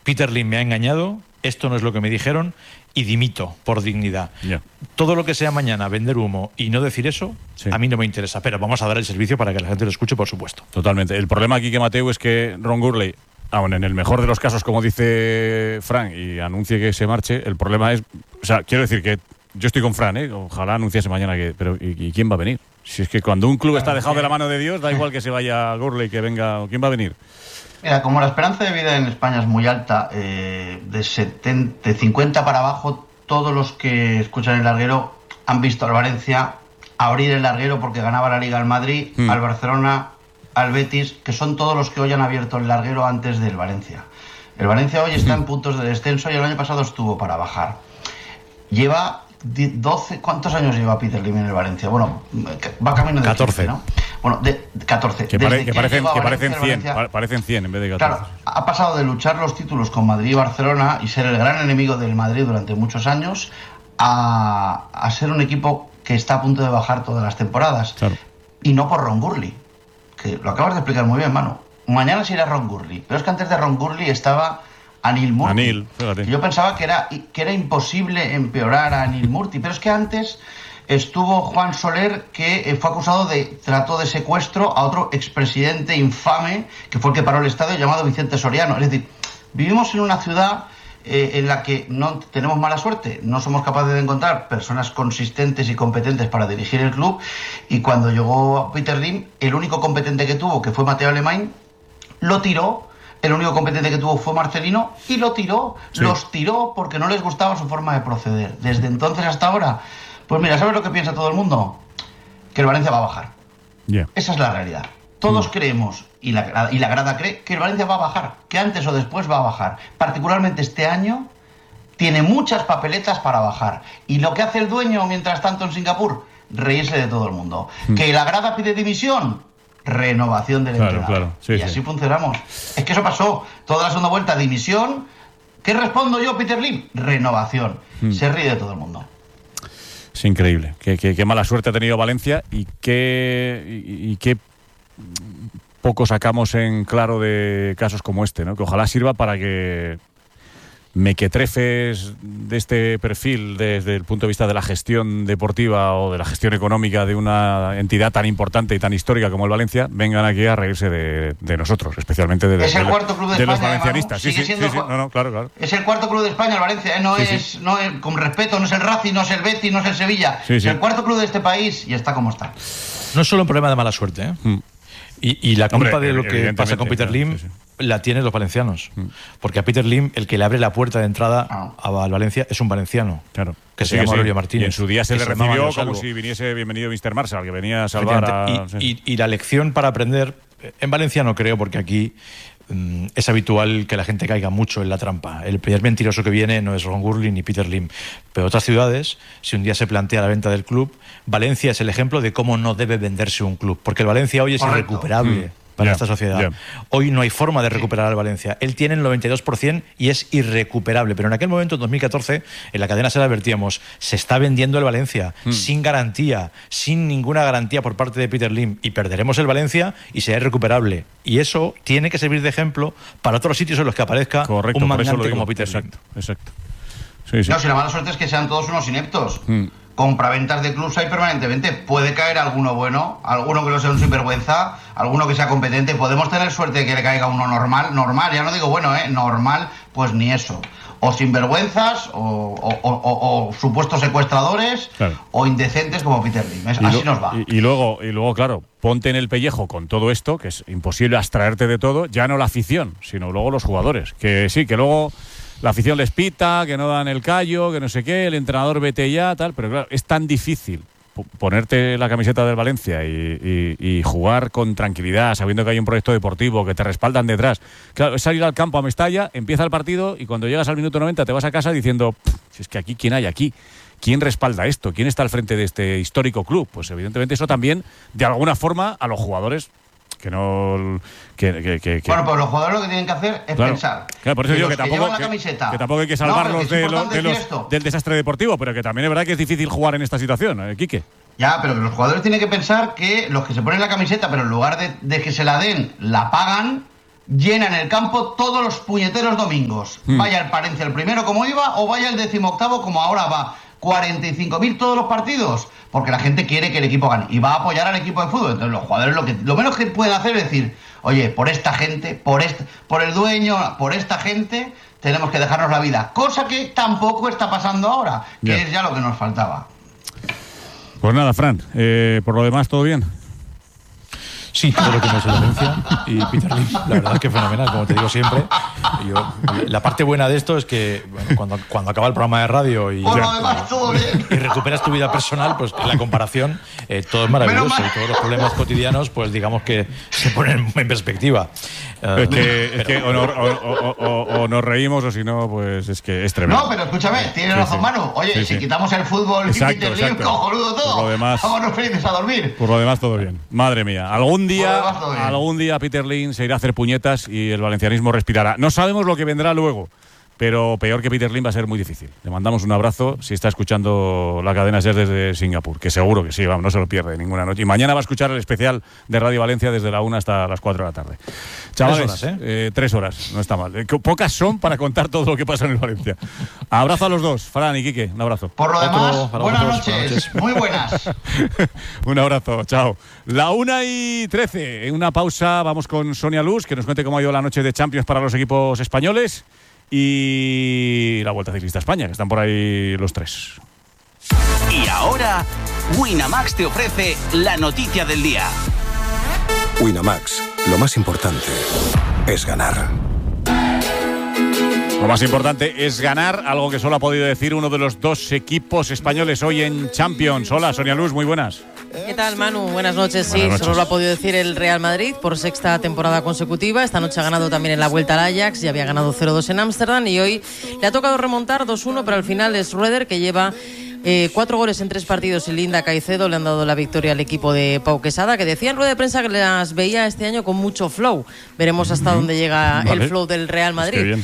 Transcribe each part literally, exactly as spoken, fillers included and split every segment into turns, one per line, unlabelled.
Peter Lim me ha engañado, esto no es lo que me dijeron y dimito por dignidad. Yeah. Todo lo que sea mañana vender humo y no decir eso, sí. a mí no me interesa, pero vamos a dar el servicio para que la gente lo escuche, por supuesto.
Totalmente. El problema aquí, que Mateu, es que Ron Gurley, aun en el mejor de los casos, como dice Fran, y anuncie que se marche, el problema es, o sea, quiero decir que yo estoy con Fran, ¿eh? Ojalá anunciase mañana que, pero ¿y, y quién va a venir? Si es que cuando un club está dejado de la mano de Dios, da igual que se vaya Gurley, que venga, ¿quién va a venir?
Mira, como la esperanza de vida en España es muy alta, eh, de, setenta, de cincuenta para abajo, todos los que escuchan el larguero han visto al Valencia abrir el larguero porque ganaba la Liga al Madrid, mm. al Barcelona, al Betis, que son todos los que hoy han abierto el larguero antes del Valencia. El Valencia hoy está en puntos de descenso y el año pasado estuvo para bajar. Lleva doce, ¿cuántos años lleva Peter Lim en el Valencia? Bueno, va camino de
catorce,
quince, ¿no? Bueno, de catorce.
Que, pare, que,
que
parecen, que parecen cien,
Valencia,
parecen cien en vez de catorce.
Claro, ha pasado de luchar los títulos con Madrid y Barcelona y ser el gran enemigo del Madrid durante muchos años a, a ser un equipo que está a punto de bajar todas las temporadas. Claro. Y no por Ron Gurley, que lo acabas de explicar muy bien, Manu. Mañana sí era Ron Gurley, pero es que antes de Ron Gurley estaba Anil Murti.
Anil, fíjate.
Yo pensaba que era, que era imposible empeorar a Anil Murti, pero es que antes estuvo Juan Soler, que fue acusado de trato de secuestro a otro expresidente infame, que fue el que paró el estadio, llamado Vicente Soriano. Es decir, vivimos en una ciudad eh, en la que no tenemos mala suerte, no somos capaces de encontrar personas consistentes y competentes para dirigir el club, y cuando llegó Peter Lim, el único competente que tuvo, que fue Mateo Alemany, lo tiró. El único competente que tuvo fue Marcelino y lo tiró, sí. los tiró porque no les gustaba su forma de proceder. Desde entonces hasta ahora, pues mira, ¿sabes lo que piensa todo el mundo? Que el Valencia va a bajar. Yeah. Esa es la realidad. Todos mm. creemos, y la, y la grada cree, que el Valencia va a bajar, que antes o después va a bajar. Particularmente este año tiene muchas papeletas para bajar. Y lo que hace el dueño, mientras tanto en Singapur, reírse de todo el mundo. Mm. Que la grada pide dimisión, renovación del
claro,
entrenador.
Claro, sí,
y
sí.
así funcionamos. Es que eso pasó. Toda la segunda vuelta, dimisión. ¿Qué respondo yo, Peter Lim? Renovación. Mm. Se ríe de todo el mundo.
Es increíble. Qué, qué, qué mala suerte ha tenido Valencia y qué, y, y qué poco sacamos en claro de casos como este, ¿no? Que ojalá sirva para que mequetrefes de este perfil desde el punto de vista de la gestión deportiva o de la gestión económica de una entidad tan importante y tan histórica como el Valencia vengan aquí a reírse de, de nosotros, especialmente de, de,
es el
de,
cuarto club de,
de
España,
los valencianistas.
Sí,
sí, sí, sí, sí. No, no, claro, claro.
Es el cuarto club de España, el Valencia, ¿eh? no,
sí,
es,
sí.
no es, con respeto, no es el Racing, no es el Betis, no es el Sevilla. Sí,
sí.
Es el cuarto club de este país y está como está.
No es solo un problema de mala suerte, ¿eh? Mm. Y, y la culpa Hombre, de lo que pasa con Peter Lim sí, sí. la tienen los valencianos. Mm. Porque a Peter Lim, el que le abre la puerta de entrada ah. al Valencia es un valenciano.
Claro.
Que
sí,
se llama
sí.
Aurelio Martínez.
Y en su día se le
se
recibió como si viniese bienvenido mister Marshall, que venía a salvar a...
Y, sí. y, y la lección para aprender, en Valencia no creo, porque aquí mm, es habitual que la gente caiga mucho en la trampa. El primer mentiroso que viene no es Ron Gurley ni Peter Lim. Pero otras ciudades, si un día se plantea la venta del club, Valencia es el ejemplo de cómo no debe venderse un club. Porque el Valencia hoy es Correcto. irrecuperable. Mm. para yeah, esta sociedad. Yeah. Hoy no hay forma de recuperar al Valencia. Él tiene el noventa y dos por ciento y es irrecuperable. Pero en aquel momento, en dos mil catorce, en la cadena se la advertíamos, se está vendiendo el Valencia mm. sin garantía, sin ninguna garantía por parte de Peter Lim, y perderemos el Valencia y será irrecuperable. Y eso tiene que servir de ejemplo para otros sitios en los que aparezca
Correcto,
un magnate como Peter Lim.
Exacto, exacto. Sí, sí.
No, si la mala suerte es que sean todos unos ineptos. Mm. Compraventas de clubs hay permanentemente. Puede caer alguno bueno, alguno que no sea un sinvergüenza, alguno que sea competente. Podemos tener suerte de que le caiga uno normal, normal, ya no digo bueno, ¿eh? Normal, pues ni eso. O sinvergüenzas, o, o, o, o, o supuestos secuestradores, claro. o indecentes como Peter Lim. Es, así lo, nos va.
Y, y, luego, y luego, claro, ponte en el pellejo con todo esto, que es imposible abstraerte de todo, ya no la afición, sino luego los jugadores. Que sí, que luego... la afición les pita, que no dan el callo, que no sé qué, el entrenador vete ya, tal, pero claro, es tan difícil ponerte la camiseta del Valencia y, y, y jugar con tranquilidad, sabiendo que hay un proyecto deportivo, que te respaldan detrás. Claro, es salir al campo a Mestalla, empieza el partido y cuando llegas al minuto noventa te vas a casa diciendo, si es que aquí, ¿quién hay aquí? ¿Quién respalda esto? ¿Quién está al frente de este histórico club? Pues evidentemente eso también, de alguna forma, a los jugadores... que no que, que, que,
bueno, pues los jugadores lo que tienen que hacer es
claro,
pensar
claro, por eso
que
digo
los
que,
que
tampoco,
llevan la camiseta
que, que tampoco hay que salvarlos
no,
de, lo, de los,
esto.
del desastre deportivo, pero que también es verdad que es difícil jugar en esta situación, ¿eh, Quique?
Ya, pero que los jugadores tienen que pensar que los que se ponen la camiseta, pero en lugar de, de que se la den, la pagan, llenan el campo todos los puñeteros domingos. Mm. Vaya el Palencia el primero como iba o vaya el decimoctavo como ahora va. cuarenta y cinco mil todos los partidos, porque la gente quiere que el equipo gane y va a apoyar al equipo de fútbol. Entonces los jugadores lo que lo menos que pueden hacer es decir, oye, por esta gente, por este, por el dueño, por esta gente, tenemos que dejarnos la vida. Cosa que tampoco está pasando ahora, que yeah. es ya lo que nos faltaba.
Pues nada, Fran, eh, por lo demás, ¿todo bien?
Sí, todo lo que me se denuncia. Y Peter Lim, la verdad es que fenomenal, como te digo siempre. Yo, la parte buena de esto es que bueno, cuando, cuando acaba el programa de radio y,
bueno, además, todo bien.
y recuperas tu vida personal, pues en la comparación eh, todo es maravilloso y todos los problemas cotidianos, pues digamos que se ponen en perspectiva.
Uh, es que, es que o, no, o, o, o, o nos reímos o si no, pues es que es tremendo.
No, pero escúchame, tienes
sí,
razón,
sí.
Manu. Oye,
sí,
si
sí.
quitamos el fútbol
exacto,
y Peter Lim, cojonudo todo.
Por lo demás,
vámonos felices a dormir.
Por lo demás, todo bien. Madre mía, algún día, algún día Peter Lim se irá a hacer puñetas y el valencianismo respirará. No sabemos lo que vendrá luego, pero peor que Peter Lim va a ser muy difícil. Le mandamos un abrazo si está escuchando la cadena SER desde Singapur, que seguro que sí, vamos, no se lo pierde ninguna noche. Y mañana va a escuchar el especial de Radio Valencia desde la una hasta las cuatro de la tarde. Chavales, tres horas, ¿eh? Eh, tres horas, no está mal. Eh, pocas son para contar todo lo que pasa en el Valencia. Abrazo a los dos, Fran y Quique, un abrazo.
Por lo demás,
Otro,
buenas,
vosotros,
noches,
buenas noches,
muy buenas.
Un abrazo, chao. La una y trece, en una pausa vamos con Sonia Luz, que nos cuente cómo ha ido la noche de Champions para los equipos españoles. Y la Vuelta Ciclista a España, que están por ahí los tres.
Y ahora, Winamax te ofrece la noticia del día.
Winamax, lo más importante es ganar.
Lo más importante es ganar, algo que solo ha podido decir uno de los dos equipos españoles hoy en Champions. Hola, Sonia Luz, muy buenas.
¿Qué tal, Manu? Buenas noches.
Buenas
sí,
noches.
Solo lo ha podido decir el Real Madrid por sexta temporada consecutiva. Esta noche ha ganado también en la Vuelta al Ajax, ya había ganado cero dos en Ámsterdam y hoy le ha tocado remontar dos uno, pero al final es Rueder que lleva eh, cuatro goles en tres partidos y Linda Caicedo le han dado la victoria al equipo de Pau Quesada, que decía en rueda de prensa que las veía este año con mucho flow. Veremos hasta mm-hmm. dónde llega vale. el flow del Real Madrid. Pues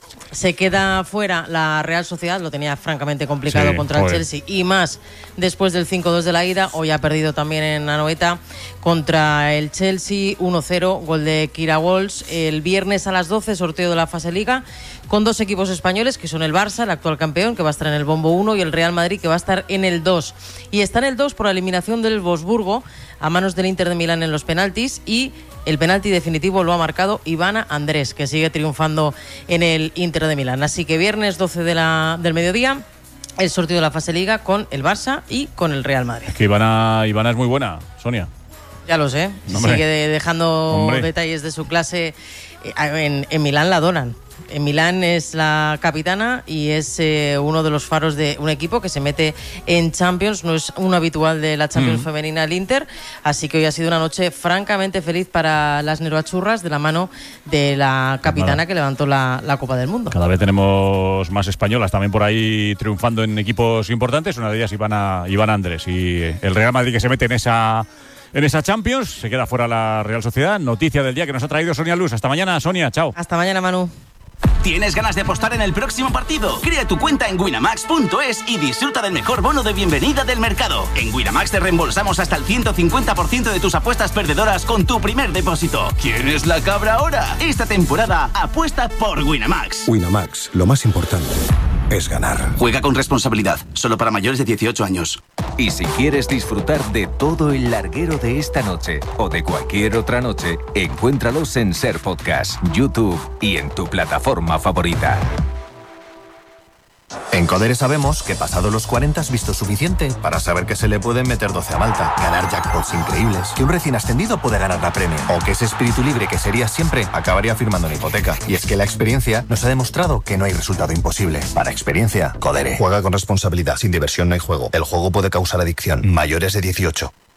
se queda fuera la Real Sociedad, lo tenía francamente complicado sí, contra joder. el Chelsea y más después del cinco dos de la ida. Hoy ha perdido también en Anoeta contra el Chelsea uno cero, gol de Kira Walsh. El viernes a las doce, sorteo de la fase Liga con dos equipos españoles que son el Barça, el actual campeón, que va a estar en el bombo uno, y el Real Madrid, que va a estar en el dos. Y está en el dos por la eliminación del Wolfsburgo a manos del Inter de Milán en los penaltis, y el penalti definitivo lo ha marcado Ivana Andrés, que sigue triunfando en el Inter de Milán. Así que viernes doce de la, del mediodía, el sorteo de la fase Liga con el Barça y con el Real Madrid.
Es que Ivana, Ivana es muy buena, Sonia.
Ya lo sé,
Hombre.
sigue de, dejando
Hombre.
detalles de su clase. En, en Milán la donan. En Milán es la capitana y es eh, uno de los faros de un equipo que se mete en Champions. No es un habitual de la Champions mm. femenina, el Inter. Así que hoy ha sido una noche francamente feliz para las neroachurras, de la mano de la capitana bueno. que levantó la, la Copa del Mundo.
Cada vez tenemos más españolas también por ahí triunfando en equipos importantes. Una de ellas Ivana, Ivana Andrés. Y el Real Madrid, que se mete en esa... En esa Champions, se queda fuera la Real Sociedad. Noticia del día que nos ha traído Sonia Luz. Hasta mañana, Sonia. Chao.
Hasta mañana, Manu.
¿Tienes ganas de apostar en el próximo partido? Crea tu cuenta en winamax punto es y disfruta del mejor bono de bienvenida del mercado. En Winamax te reembolsamos hasta el ciento cincuenta por ciento de tus apuestas perdedoras con tu primer depósito. ¿Quién es la cabra ahora? Esta temporada apuesta por Winamax.
Winamax, lo más importante es ganar.
Juega con responsabilidad, solo para mayores de dieciocho años.
Y si quieres disfrutar de todo el larguero de esta noche o de cualquier otra noche, encuéntralos en SER Podcast, YouTube y en tu plataforma favorita.
En Codere sabemos que pasado los cuarenta has visto suficiente para saber que se le pueden meter doce a Malta, ganar jackpots increíbles, que un recién ascendido puede ganar la Premier, o que ese espíritu libre que sería siempre acabaría firmando una hipoteca. Y es que la experiencia nos ha demostrado que no hay resultado imposible. Para experiencia, Codere. Juega con responsabilidad, sin diversión no hay juego. El juego puede causar adicción. Mayores de dieciocho.